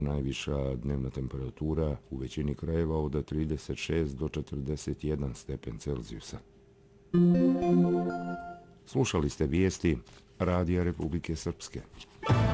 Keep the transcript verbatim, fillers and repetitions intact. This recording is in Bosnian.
Najviša dnevna temperatura u većini krajeva od trideset šest do četrdeset jedan stepen Celzijusa. Slušali ste vijesti Radija Republike Srpske.